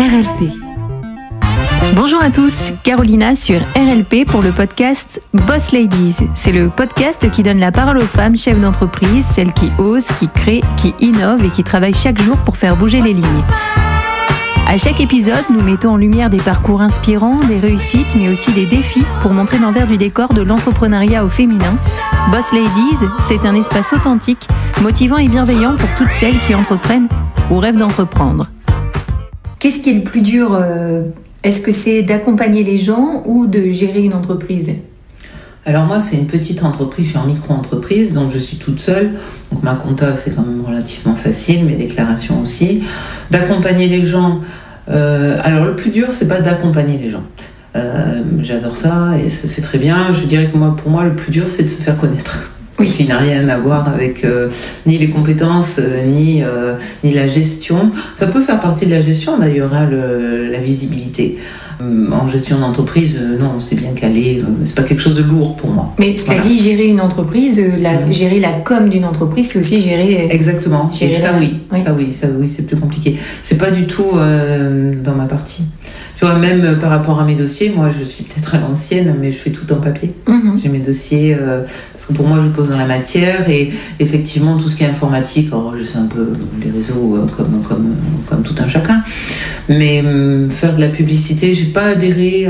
RLP. Bonjour à tous, Carolina sur RLP pour le podcast Boss Ladies. C'est le podcast qui donne la parole aux femmes chefs d'entreprise, celles qui osent, qui créent, qui innovent et qui travaillent chaque jour pour faire bouger les lignes. À chaque épisode, nous mettons en lumière des parcours inspirants, des réussites, mais aussi des défis pour montrer l'envers du décor de l'entrepreneuriat au féminin. Boss Ladies, c'est un espace authentique, motivant et bienveillant pour toutes celles qui entreprennent ou rêvent d'entreprendre. Qu'est-ce qui est le plus dur ? Est-ce que c'est d'accompagner les gens ou de gérer une entreprise ? Alors moi, c'est une petite entreprise, je suis en micro-entreprise, donc je suis toute seule. Donc ma compta, c'est quand même relativement facile, mes déclarations aussi. D'accompagner les gens, alors le plus dur, c'est pas d'accompagner les gens. J'adore ça et ça se fait très bien. Je dirais que pour moi, le plus dur, c'est de se faire connaître. Oui. Qui n'a rien à voir avec ni les compétences, ni la gestion. Ça peut faire partie de la gestion d'ailleurs, la visibilité. En gestion d'entreprise, non, c'est bien calé, c'est pas quelque chose de lourd pour moi. Mais cela dit, gérer une entreprise, gérer la com d'une entreprise, c'est aussi gérer... Exactement, gérer ça oui, c'est plus compliqué. C'est pas du tout dans ma partie. Tu vois, même par rapport à mes dossiers, moi je suis peut-être à l'ancienne, mais je fais tout en papier. J'ai mes dossiers, parce que pour moi je pose dans la matière, et effectivement tout ce qui est informatique, alors je sais un peu les réseaux comme tout un chacun, mais faire de la publicité, j'ai pas adhéré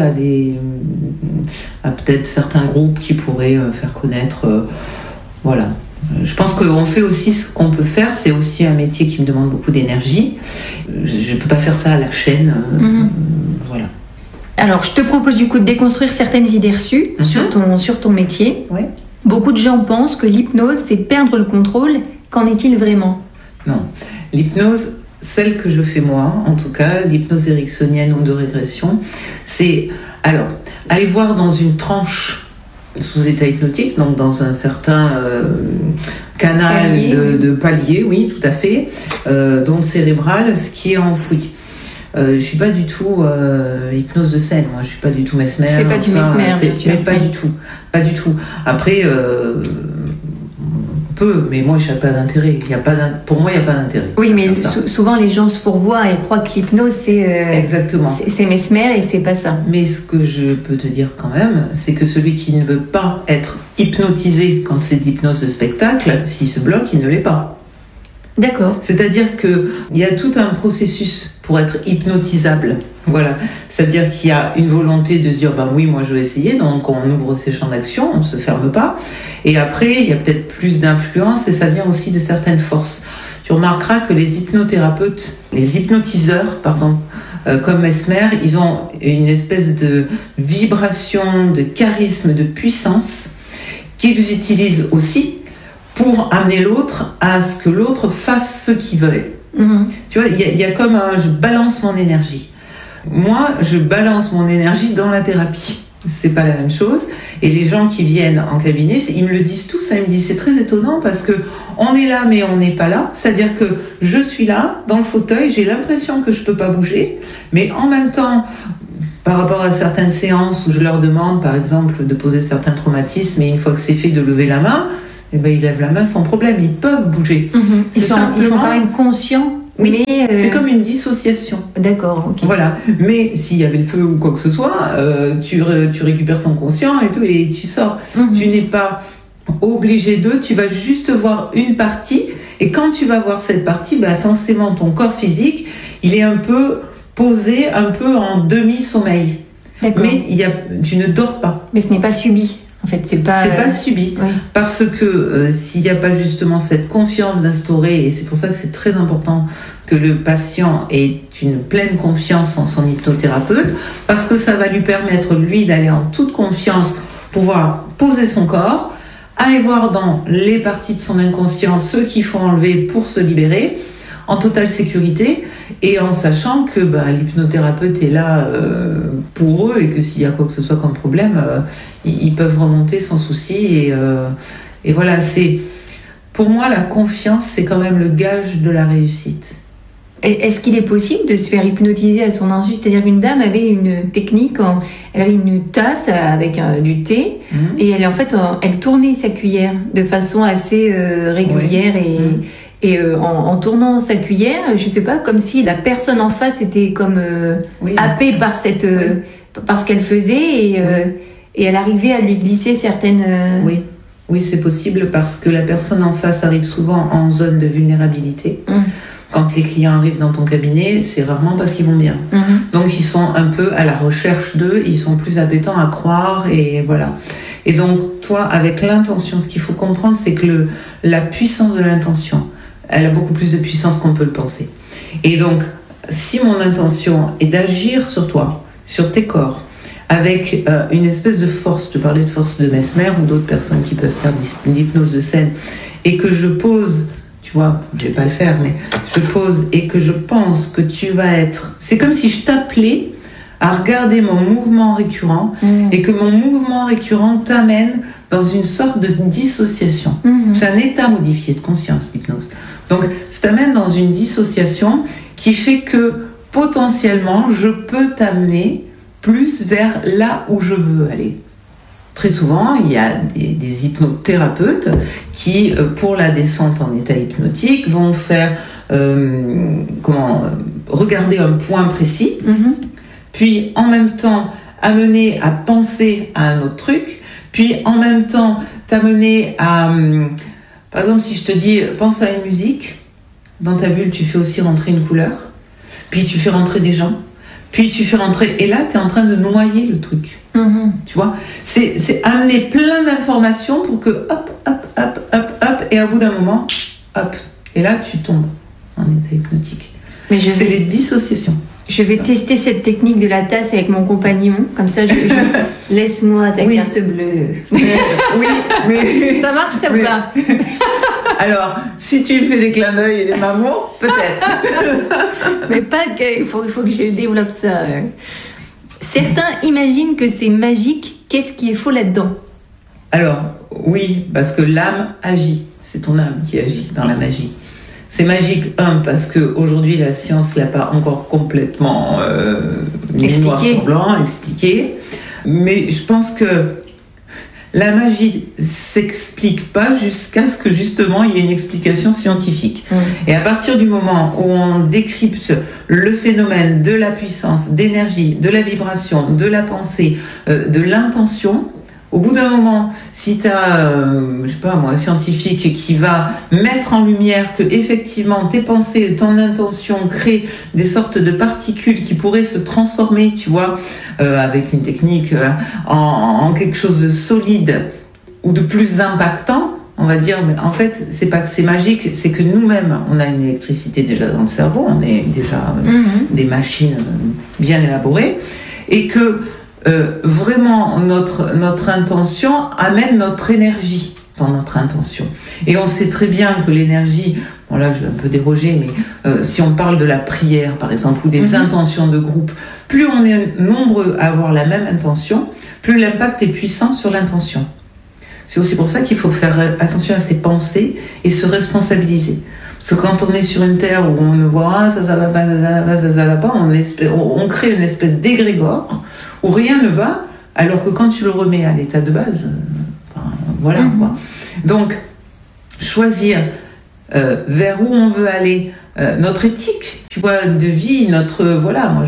à peut-être certains groupes qui pourraient faire connaître, voilà. Je pense qu'on fait aussi ce qu'on peut faire, c'est aussi un métier qui me demande beaucoup d'énergie. Je ne peux pas faire ça à la chaîne, voilà. Alors, je te propose du coup de déconstruire certaines idées reçues sur ton métier. Ouais. Beaucoup de gens pensent que l'hypnose, c'est perdre le contrôle. Qu'en est-il vraiment ? Non, l'hypnose, celle que je fais moi, en tout cas, l'hypnose ericksonienne ou de régression, c'est alors aller voir dans une tranche sous état hypnotique, donc dans un certain canal de palier, oui, tout à fait, d'onde cérébrale, ce qui est enfoui. Je suis pas du tout hypnose de scène, moi je suis pas du tout Mesmer. C'est pas du Mesmer, bien sûr. Mais pas du tout. Après, mais moi je n'ai pas d'intérêt. Pour moi, il n'y a pas d'intérêt. Oui, mais souvent les gens se fourvoient et croient que l'hypnose c'est exactement. C'est Mesmer et c'est pas ça. Mais ce que je peux te dire quand même, c'est que celui qui ne veut pas être hypnotisé quand c'est de l'hypnose de spectacle, s'il se bloque, il ne l'est pas. D'accord. C'est-à-dire qu'il y a tout un processus pour être hypnotisable. Voilà. C'est-à-dire qu'il y a une volonté de se dire oui, moi je vais essayer, donc on ouvre ses champs d'action, on ne se ferme pas. Et après, il y a peut-être plus d'influence et ça vient aussi de certaines forces. Tu remarqueras que les hypnotiseurs, comme Mesmer, ils ont une espèce de vibration, de charisme, de puissance qu'ils utilisent aussi pour amener l'autre à ce que l'autre fasse ce qu'il veut. Tu vois, il y a comme je balance mon énergie. Moi, je balance mon énergie dans la thérapie. C'est pas la même chose. Et les gens qui viennent en cabinet, ils me le disent tous. Ils me disent c'est très étonnant parce que on est là mais on n'est pas là. C'est-à-dire que je suis là dans le fauteuil, j'ai l'impression que je peux pas bouger, mais en même temps, par rapport à certaines séances où je leur demande, par exemple, de poser certains traumatismes, et une fois que c'est fait, de lever la main. Ils lèvent la main sans problème, ils peuvent bouger. Ils sont quand même conscients. Oui, mais c'est comme une dissociation. D'accord, ok. Voilà, mais s'il y avait le feu ou quoi que ce soit, tu récupères ton conscient et tout, et tu sors. Tu n'es pas obligé tu vas juste voir une partie, et quand tu vas voir cette partie, forcément ton corps physique, il est un peu posé, un peu en demi-sommeil. D'accord. Mais tu ne dors pas. Mais ce n'est pas subi. En fait, c'est pas subi, oui. Parce que s'il n'y a pas justement cette confiance d'instaurer, et c'est pour ça que c'est très important que le patient ait une pleine confiance en son hypnothérapeute, parce que ça va lui permettre, lui, d'aller en toute confiance, pouvoir poser son corps, aller voir dans les parties de son inconscient ceux qu'il faut enlever pour se libérer, en totale sécurité, et en sachant que l'hypnothérapeute est là pour eux, et que s'il y a quoi que ce soit comme problème, ils peuvent remonter sans souci. Et voilà, pour moi, la confiance, c'est quand même le gage de la réussite. Est-ce qu'il est possible de se faire hypnotiser à son insu ? C'est-à-dire qu'une dame avait une technique, elle avait une tasse avec du thé, et elle tournait sa cuillère de façon assez régulière, Et en tournant sa cuillère, je sais pas, comme si la personne en face était comme happée par par ce qu'elle faisait et elle arrivait à lui glisser certaines... Oui, c'est possible parce que la personne en face arrive souvent en zone de vulnérabilité. Quand les clients arrivent dans ton cabinet, c'est rarement parce qu'ils vont bien. Donc ils sont un peu à la recherche d'eux, ils sont plus appétents à croire et voilà. Et donc toi, avec l'intention, ce qu'il faut comprendre, c'est que la puissance de l'intention, elle a beaucoup plus de puissance qu'on peut le penser. Et donc, si mon intention est d'agir sur toi, sur tes corps, avec une espèce de force, je parlais de force de Mesmer ou d'autres personnes qui peuvent faire une hypnose de scène, et que je pose, tu vois, je vais pas le faire, mais je pose et que je pense que tu vas être... C'est comme si je t'appelais à regarder mon mouvement récurrent et que mon mouvement récurrent t'amène dans une sorte de dissociation. C'est un état modifié de conscience, l'hypnose. Donc, ça t'amène dans une dissociation qui fait que potentiellement, je peux t'amener plus vers là où je veux aller. Très souvent, il y a des hypnothérapeutes qui, pour la descente en état hypnotique, vont faire regarder un point précis, puis en même temps amener à penser à un autre truc, puis en même temps t'amener à... par exemple, si je te dis, pense à une musique, dans ta bulle, tu fais aussi rentrer une couleur, puis tu fais rentrer des gens, puis tu fais rentrer... Et là, tu es en train de noyer le truc. Tu vois, c'est amener plein d'informations pour que hop, et au bout d'un moment, hop, et là, tu tombes en état hypnotique. C'est les dissociations. Je vais tester cette technique de la tasse avec mon compagnon, comme ça laisse-moi ta carte bleue. Oui, mais... Ça marche ça ou pas? Alors, si tu lui fais des clins d'œil et des mamours, peut-être. Mais pas il faut que je développe ça. Certains imaginent que c'est magique. Qu'est-ce qui est faux là-dedans? Alors, oui, parce que l'âme agit. C'est ton âme qui agit dans la magie. C'est magique, parce qu'aujourd'hui, la science ne l'a pas encore complètement mis noir sur blanc, expliqué. Mais je pense que la magie ne s'explique pas jusqu'à ce que, justement, il y ait une explication scientifique. Et à partir du moment où on décrypte le phénomène de la puissance, d'énergie, de la vibration, de la pensée, de l'intention... Au bout d'un moment, si tu as, je sais pas moi, un scientifique qui va mettre en lumière que effectivement tes pensées, ton intention créent des sortes de particules qui pourraient se transformer, tu vois, avec une technique en quelque chose de solide ou de plus impactant, on va dire, mais en fait, c'est pas que c'est magique, c'est que nous-mêmes, on a une électricité déjà dans le cerveau, on est déjà des machines bien élaborées, et que vraiment notre intention amène notre énergie dans notre intention. Et on sait très bien que l'énergie, bon là je vais un peu déroger, mais si on parle de la prière par exemple, ou des intentions de groupe, plus on est nombreux à avoir la même intention, plus l'impact est puissant sur l'intention. C'est aussi pour ça qu'il faut faire attention à ses pensées et se responsabiliser. Parce que quand on est sur une terre où on ne voit ça va pas, ça va pas, on crée une espèce d'égrégore où rien ne va, alors que quand tu le remets à l'état de base, voilà quoi. Donc, choisir vers où on veut aller, notre éthique, tu vois, de vie, moi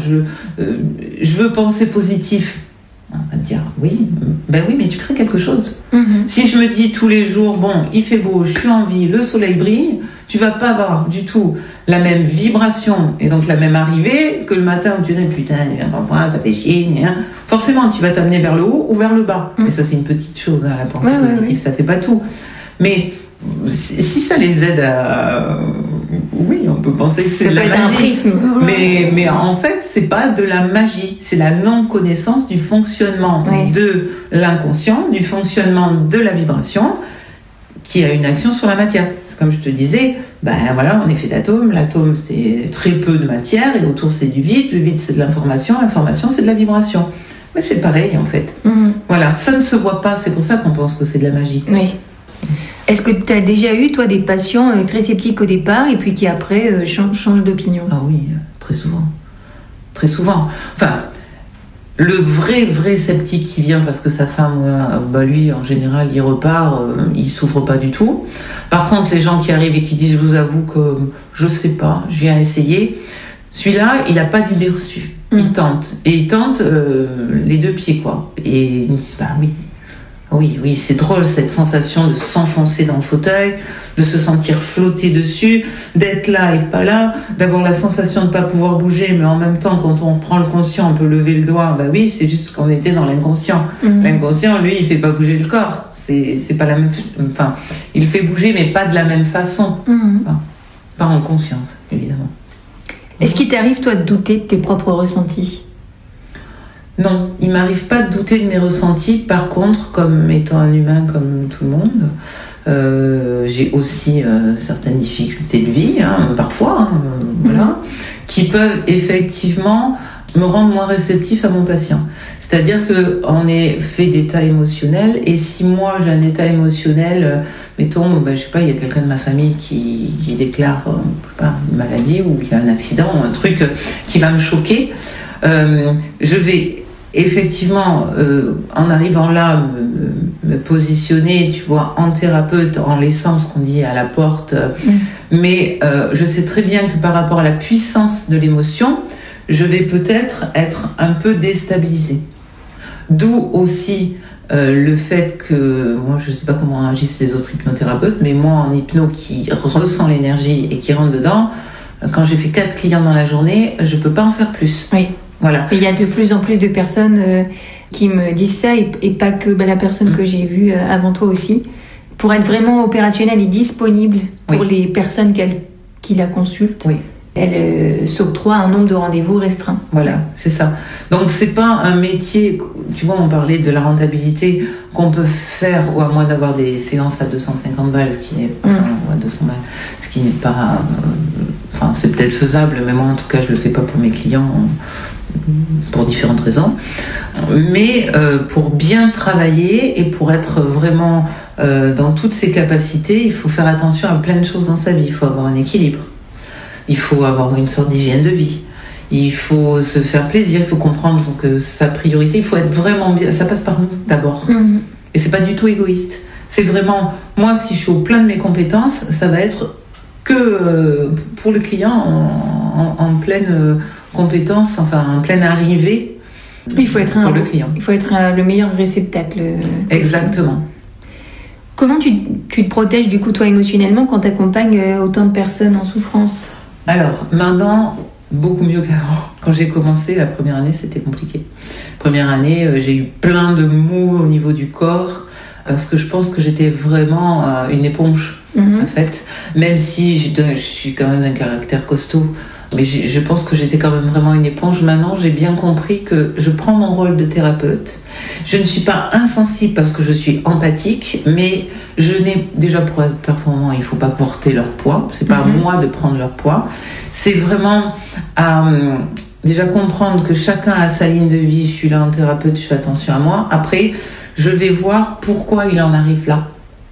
je veux penser positif. On va te dire, oui, mais tu crées quelque chose. Si je me dis tous les jours, bon, il fait beau, je suis en vie, le soleil brille, tu vas pas avoir du tout la même vibration et donc la même arrivée que le matin où tu dis putain, ça fait chier, forcément tu vas t'amener vers le haut ou vers le bas. Mais ça c'est une petite chose, la pensée positive, ça fait pas tout. Mais si ça les aide à... Oui, on peut penser que c'est de la magie. Un prisme. Mais en fait, c'est pas de la magie, c'est la non-connaissance du fonctionnement de l'inconscient, du fonctionnement de la vibration qui a une action sur la matière. C'est comme je te disais, on est fait d'atomes, l'atome c'est très peu de matière et autour c'est du vide, le vide c'est de l'information c'est de la vibration. Mais c'est pareil en fait. Voilà, ça ne se voit pas, c'est pour ça qu'on pense que c'est de la magie. Oui. Est-ce que tu as déjà eu, toi, des patients très sceptiques au départ et puis qui après changent d'opinion? Ah oui, très souvent. Très souvent. Enfin, Le vrai sceptique qui vient parce que sa femme, lui, en général, il repart, il souffre pas du tout. Par contre, les gens qui arrivent et qui disent, je vous avoue que je sais pas, je viens essayer, celui-là, il a pas d'idée reçue. Il tente. Et il tente les 2 pieds, quoi. Et il me dit, oui, c'est drôle, cette sensation de s'enfoncer dans le fauteuil, de se sentir flotter dessus, d'être là et pas là, d'avoir la sensation de ne pas pouvoir bouger, mais en même temps, quand on prend le conscient, on peut lever le doigt. Oui, c'est juste qu'on était dans l'inconscient. L'inconscient, lui, il fait pas bouger le corps. C'est pas la même... Enfin, il fait bouger, mais pas de la même façon. Pas en conscience, évidemment. Est-ce qu'il t'arrive, toi, de douter de tes propres ressentis ? Non, il m'arrive pas de douter de mes ressentis. Par contre, comme étant un humain comme tout le monde, j'ai aussi certaines difficultés de vie, parfois, voilà, qui peuvent effectivement me rendre moins réceptif à mon patient. C'est-à-dire qu'on est fait d'état émotionnel, et si moi j'ai un état émotionnel, mettons, je sais pas, il y a quelqu'un de ma famille qui déclare une maladie, ou il y a un accident, ou un truc qui va me choquer, je vais effectivement, en arrivant là, me positionner, tu vois, en thérapeute, en laissant ce qu'on dit à la porte, mais je sais très bien que par rapport à la puissance de l'émotion, je vais peut-être être un peu déstabilisée. D'où aussi le fait que, moi je ne sais pas comment agissent les autres hypnothérapeutes, mais moi en hypno qui ressent l'énergie et qui rentre dedans, quand j'ai fait 4 clients dans la journée, je ne peux pas en faire plus. Oui. Voilà. Et il y a de plus en plus de personnes qui me disent ça, et pas que la personne que j'ai vue avant toi aussi, pour être vraiment opérationnelle et disponible pour les personnes qui la consultent. Oui. Elle s'octroie un nombre de rendez-vous restreint. Voilà, c'est ça. Donc c'est pas un métier, tu vois, on parlait de la rentabilité qu'on peut faire, ou à moins d'avoir des séances à 250 balles, ce qui n'est pas, ou à 200 balles, ce qui n'est pas, enfin c'est peut-être faisable, mais moi en tout cas je le fais pas pour mes clients pour différentes raisons. Mais pour bien travailler et pour être vraiment dans toutes ses capacités, il faut faire attention à plein de choses dans sa vie. Il faut avoir un équilibre. Il faut avoir une sorte d'hygiène de vie. Il faut se faire plaisir, il faut comprendre que sa priorité, il faut être vraiment bien. Ça passe par nous d'abord. Et c'est pas du tout égoïste. C'est vraiment, moi, si je suis au plein de mes compétences, ça va être que pour le client en pleine compétence, enfin en pleine arrivée. Il faut être pour le client. Il faut être le meilleur réceptacle. Exactement. Comment tu te protèges du coup toi émotionnellement quand tu accompagnes autant de personnes en souffrance ? Alors, maintenant, beaucoup mieux qu'avant. Quand j'ai commencé, la première année, c'était compliqué. Première année, j'ai eu plein de maux au niveau du corps, parce que je pense que j'étais vraiment une éponge, en fait. Même si je suis quand même d'un caractère costaud, mais je pense que j'étais quand même vraiment une éponge. Maintenant, j'ai bien compris que je prends mon rôle de thérapeute. Je ne suis pas insensible parce que je suis empathique, mais je n'ai déjà, pour être performant, il ne faut pas porter leur poids. C'est pas à moi de prendre leur poids. C'est vraiment déjà comprendre que chacun a sa ligne de vie. Je suis là en thérapeute, je fais attention à moi. Après, je vais voir pourquoi il en arrive là.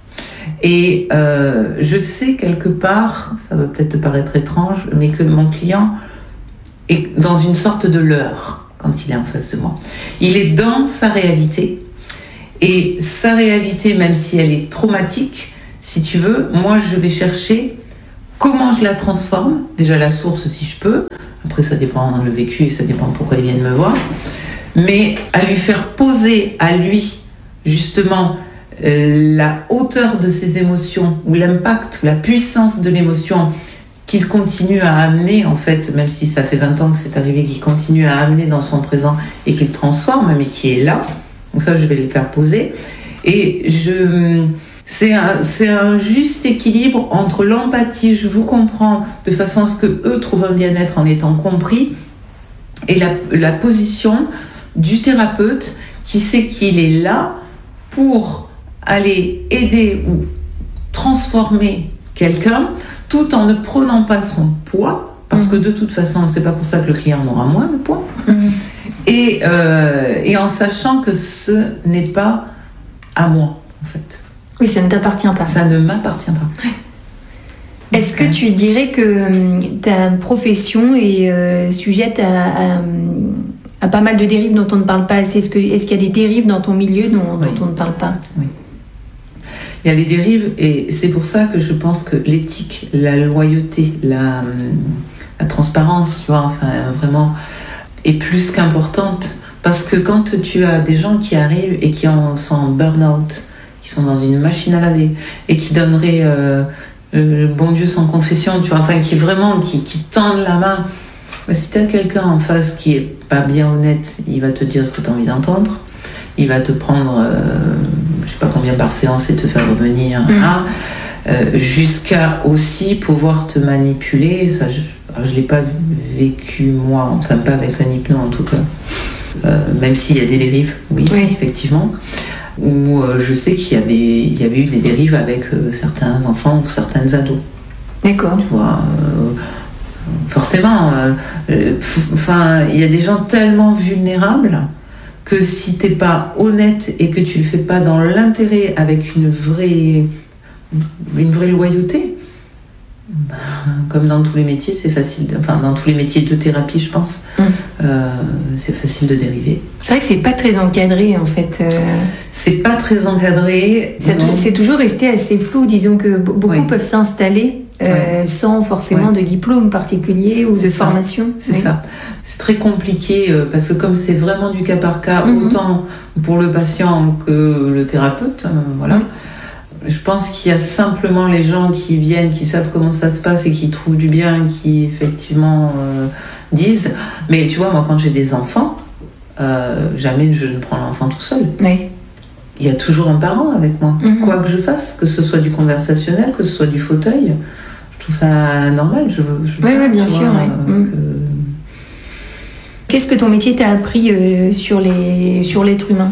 Et je sais quelque part, ça va peut-être te paraître étrange, mais que mon client est dans une sorte de leurre quand il est en face de moi. Il est dans sa réalité, et sa réalité, même si elle est traumatique, si tu veux, moi je vais chercher comment je la transforme, déjà la source si je peux, après ça dépend le vécu et ça dépend pourquoi ils viennent me voir, mais à lui faire poser à lui justement la hauteur de ses émotions, ou l'impact, la puissance de l'émotion qu'il continue à amener, en fait, même si ça fait 20 ans que c'est arrivé, qu'il continue à amener dans son présent et qu'il transforme, mais qui est là. Donc ça, je vais les faire poser. Et c'est un juste équilibre entre l'empathie, je vous comprends, de façon à ce que eux trouvent un bien-être en étant compris, et la position du thérapeute qui sait qu'il est là pour aller aider ou transformer quelqu'un tout en ne prenant pas son poids, parce que de toute façon c'est pas pour ça que le client aura moins de poids, et en sachant que ce n'est pas à moi en fait. Oui, ça ne t'appartient pas. Ça ne m'appartient pas. Est-ce que tu dirais que ta profession est sujette à a pas mal de dérives dont on ne parle pas assez. Est-ce qu'il y a des dérives dans ton milieu dont on ne parle pas? Oui. Il y a les dérives, et c'est pour ça que je pense que l'éthique, la loyauté, la transparence, tu vois, enfin, vraiment, est plus qu'importante. Parce que quand tu as des gens qui arrivent et qui sont en burn-out, qui sont dans une machine à laver, et qui donneraient le bon Dieu sans confession, tu vois, enfin, qui tendent la main, si tu as quelqu'un en face qui est pas bien honnête, il va te dire ce que tu as envie d'entendre, il va te prendre, je sais pas combien par séance et te faire revenir, jusqu'à aussi pouvoir te manipuler. Ça, je l'ai pas vécu moi, enfin pas avec un hypno en tout cas, même s'il y a des dérives, oui. Effectivement, où je sais qu'il y avait eu des dérives avec certains enfants ou certaines ados. D'accord. Tu vois, forcément, il y a des gens tellement vulnérables que si t'es pas honnête et que tu le fais pas dans l'intérêt avec une vraie loyauté, comme dans tous les métiers, c'est facile. Enfin, dans tous les métiers de thérapie, je pense, c'est facile de dériver. C'est vrai que c'est pas très encadré en fait. C'est pas très encadré. C'est toujours resté assez flou. Disons que beaucoup peuvent s'installer. Sans forcément de diplôme particulier ou de formation. C'est ça. C'est très compliqué parce que comme c'est vraiment du cas par cas, autant pour le patient que le thérapeute, voilà. Je pense qu'il y a simplement les gens qui viennent, qui savent comment ça se passe et qui trouvent du bien, qui effectivement disent. Mais tu vois, moi quand j'ai des enfants, jamais je ne prends l'enfant tout seul. Oui. Il y a toujours un parent avec moi, quoi que je fasse, que ce soit du conversationnel, que ce soit du fauteuil. Je trouve ça normal. Oui, bien sûr. Qu'est-ce que ton métier t'a appris sur l'être humain?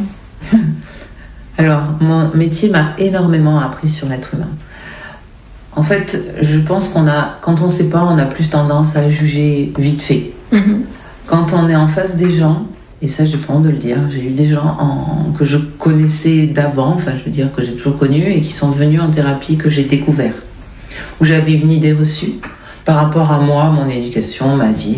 Alors, mon métier m'a énormément appris sur l'être humain. En fait, je pense quand on ne sait pas, on a plus tendance à juger vite fait. Quand on est en face des gens, et ça, j'ai pas honte de le dire, j'ai eu des gens que je connaissais d'avant, enfin, je veux dire que j'ai toujours connu, et qui sont venus en thérapie, que j'ai découvert. Où j'avais une idée reçue par rapport à moi, mon éducation, ma vie,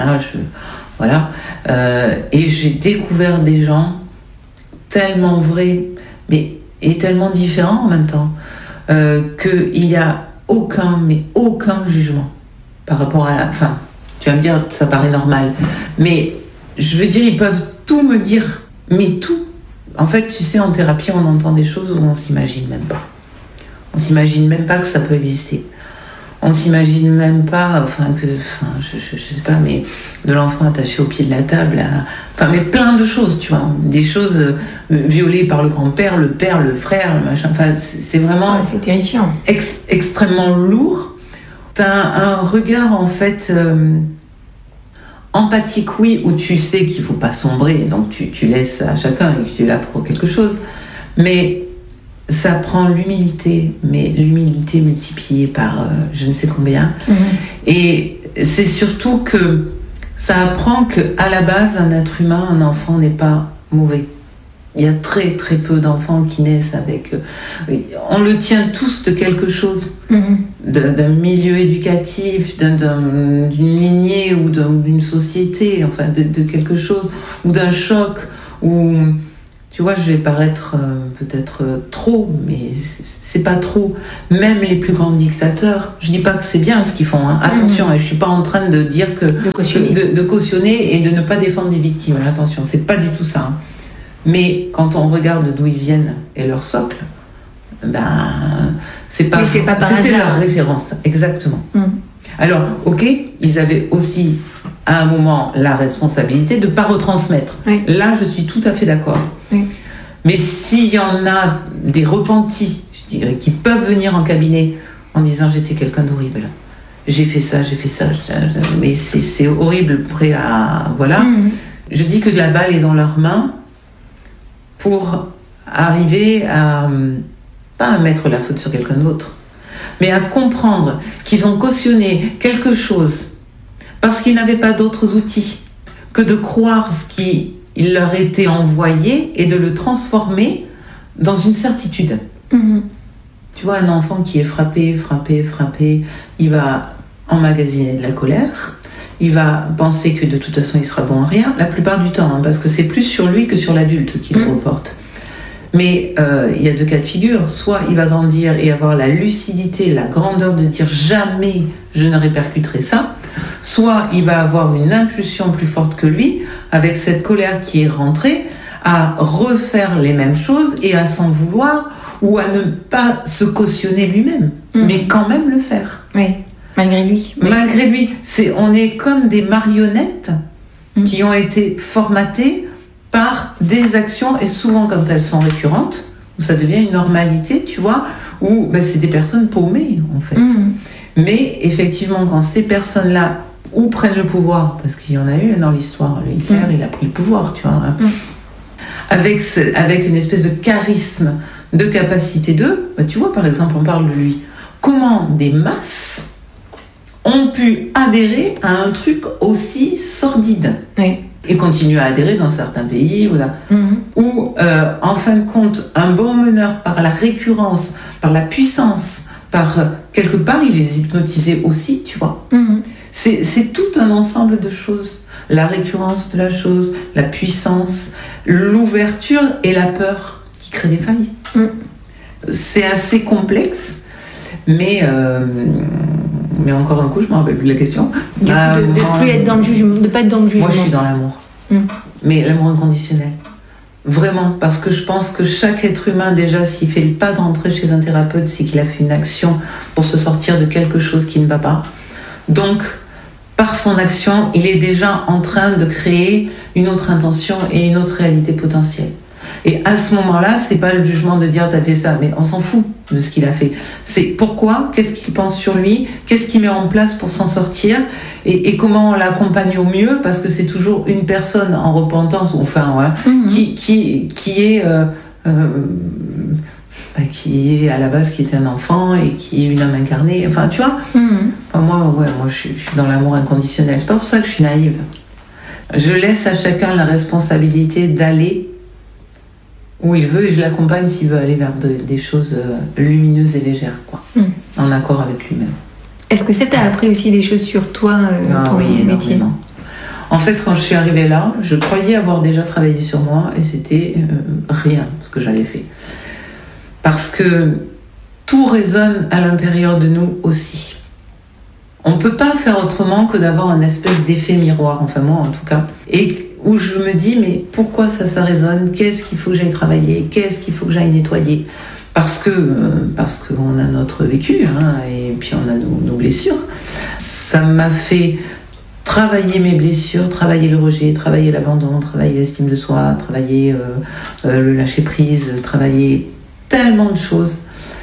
voilà. Et j'ai découvert des gens tellement vrais, et tellement différents en même temps, qu'il n'y a aucun jugement par rapport à... Enfin, tu vas me dire, ça paraît normal, mais je veux dire, ils peuvent tout me dire, mais tout. En fait, tu sais, en thérapie, on entend des choses où on s'imagine même pas. On s'imagine même pas que ça peut exister. On s'imagine même pas, je sais pas, mais de l'enfant attaché au pied de la table, mais plein de choses, tu vois, des choses violées par le grand-père, le père, le frère, le machin. Enfin, c'est vraiment. C'est terrifiant. Extrêmement lourd. T'as un regard en fait empathique, oui, où tu sais qu'il faut pas sombrer, donc tu laisses à chacun et que tu es là pour quelque chose, mais ça prend l'humilité, mais l'humilité multipliée par je ne sais combien. Et c'est surtout que ça apprend qu'à la base, un être humain, un enfant n'est pas mauvais. Il y a très très peu d'enfants qui naissent avec... on le tient tous de quelque chose, d'un milieu éducatif, d'une lignée ou d'une société, enfin de quelque chose, ou d'un choc, ou... Tu vois, je vais paraître peut-être trop, mais c'est pas trop. Même les plus grands dictateurs, je dis pas que c'est bien ce qu'ils font, hein. Attention, je suis pas en train de dire que de cautionner et de ne pas défendre les victimes. Attention, c'est pas du tout ça. Hein. Mais quand on regarde d'où ils viennent et leur socle, c'était leur référence, exactement. Alors, ok, ils avaient aussi à un moment la responsabilité de ne pas retransmettre. Oui. Là, je suis tout à fait d'accord. Oui. Mais s'il y en a des repentis, je dirais, qui peuvent venir en cabinet en disant j'étais quelqu'un d'horrible, j'ai fait ça, mais c'est horrible, prêt à... Voilà. Je dis que la balle est dans leurs mains pour arriver à... pas à mettre la faute sur quelqu'un d'autre, mais à comprendre qu'ils ont cautionné quelque chose parce qu'ils n'avaient pas d'autres outils que de croire ce qui leur était envoyé et de le transformer dans une certitude. Tu vois, un enfant qui est frappé, il va emmagasiner de la colère, il va penser que de toute façon il sera bon à rien, la plupart du temps, parce que c'est plus sur lui que sur l'adulte qu'il le reporte. Mais il y a deux cas de figure. Soit il va grandir et avoir la lucidité, la grandeur de dire jamais je ne répercuterai ça. Soit il va avoir une impulsion plus forte que lui, avec cette colère qui est rentrée, à refaire les mêmes choses et à s'en vouloir ou à ne pas se cautionner lui-même, mais quand même le faire. Oui, malgré lui. Oui. Malgré lui. On est comme des marionnettes qui ont été formatées par des actions, et souvent quand elles sont récurrentes, où ça devient une normalité, tu vois, où c'est des personnes paumées, en fait. Mais effectivement, quand ces personnes-là ou prennent le pouvoir, parce qu'il y en a eu dans l'histoire, Hitler, il a pris le pouvoir, tu vois, avec une espèce de charisme, de capacité d'eux, tu vois, par exemple, on parle de lui. Comment des masses ont pu adhérer à un truc aussi sordide et continuer à adhérer dans certains pays où, en fin de compte, un bon meneur, par la récurrence, par la puissance, par quelque part, il les hypnotisait aussi, tu vois. C'est tout un ensemble de choses. La récurrence de la chose, la puissance, l'ouverture et la peur qui créent des failles. C'est assez complexe, mais encore un coup, je ne me rappelle plus de la question. Du coup, de plus être dans le jugement, de pas être dans le jugement. Moi, je suis dans l'amour. Mais l'amour inconditionnel. Vraiment, parce que je pense que chaque être humain, déjà, s'il fait le pas d'entrer chez un thérapeute, c'est qu'il a fait une action pour se sortir de quelque chose qui ne va pas. Donc, par son action, il est déjà en train de créer une autre intention et une autre réalité potentielle. Et à ce moment-là, c'est pas le jugement de dire t'as fait ça, mais on s'en fout de ce qu'il a fait. C'est pourquoi, qu'est-ce qu'il pense sur lui, qu'est-ce qu'il met en place pour s'en sortir, et comment on l'accompagne au mieux, parce que c'est toujours une personne en repentance, qui est à la base qui était un enfant et qui est une âme incarnée. Enfin, tu vois. Moi, je suis dans l'amour inconditionnel. C'est pas pour ça que je suis naïve. Je laisse à chacun la responsabilité d'aller où il veut et je l'accompagne s'il veut aller vers des choses lumineuses et légères, quoi, en accord avec lui-même. Est-ce que ça t'a appris aussi des choses sur toi, ton métier ? Énormément. En fait, quand je suis arrivée là, je croyais avoir déjà travaillé sur moi et c'était rien ce que j'avais fait. Parce que tout résonne à l'intérieur de nous aussi. On ne peut pas faire autrement que d'avoir un espèce d'effet miroir, enfin moi en tout cas, et où je me dis mais pourquoi ça résonne, qu'est-ce qu'il faut que j'aille travailler, qu'est-ce qu'il faut que j'aille nettoyer, parce qu'on a notre vécu et puis on a nos blessures. Ça m'a fait travailler mes blessures, travailler le rejet, travailler l'abandon, travailler l'estime de soi, travailler le lâcher prise, travailler tellement de choses.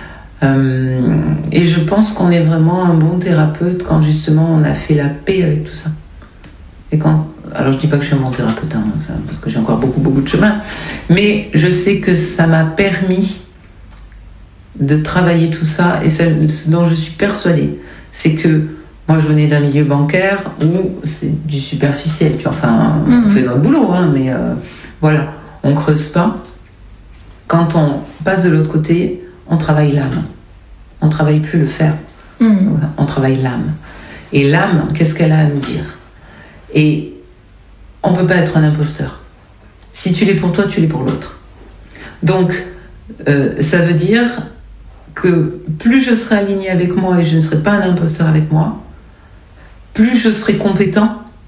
Et je pense qu'on est vraiment un bon thérapeute quand justement on a fait la paix avec tout ça. Alors je dis pas que je suis un bon thérapeute, parce que j'ai encore beaucoup de chemin, mais je sais que ça m'a permis de travailler tout ça, et ce dont je suis persuadée, c'est que moi je venais d'un milieu bancaire où c'est du superficiel, tu vois, on fait notre boulot, mais voilà, on creuse pas. Quand on passe de l'autre côté, on travaille l'âme. On travaille plus le faire. Voilà, on travaille l'âme. Et l'âme, qu'est-ce qu'elle a à nous dire ? Et on ne peut pas être un imposteur. Si tu l'es pour toi, tu l'es pour l'autre. Donc, ça veut dire que plus je serai aligné avec moi et je ne serai pas un imposteur avec moi, plus je serai compétent